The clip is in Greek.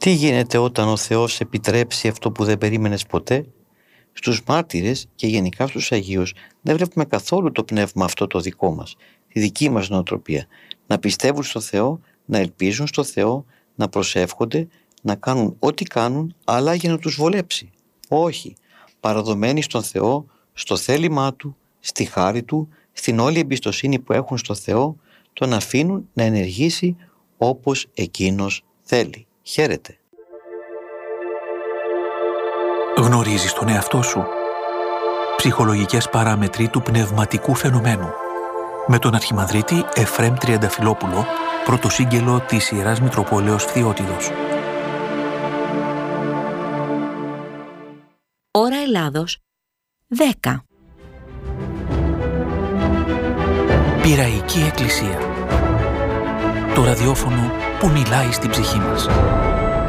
Τι γίνεται όταν ο Θεός επιτρέψει αυτό που δεν περίμενες ποτέ? Στους μάρτυρες και γενικά στους Αγίους δεν βλέπουμε καθόλου το πνεύμα αυτό το δικό μας, τη δική μας νοοτροπία. Να πιστεύουν στο Θεό, να ελπίζουν στο Θεό, να προσεύχονται, να κάνουν ό,τι κάνουν, αλλά για να τους βολέψει. Όχι, παραδομένοι στον Θεό, στο θέλημά Του, στη χάρη Του, στην όλη εμπιστοσύνη που έχουν στο Θεό, τον αφήνουν να ενεργήσει όπως Εκείνος θέλει. Χαίρετε. Γνωρίζεις τον εαυτό σου? Ψυχολογικές παράμετροι του πνευματικού φαινομένου. Με τον Αρχιμανδρίτη Εφραίμ Τριανταφυλόπουλο, πρωτοσύγγελο της Ιεράς Μητροπόλεως Φθιώτιδος. Ώρα Ελλάδος 10. Πειραϊκή Εκκλησία. Το ραδιόφωνο που μιλάει στην ψυχή μας.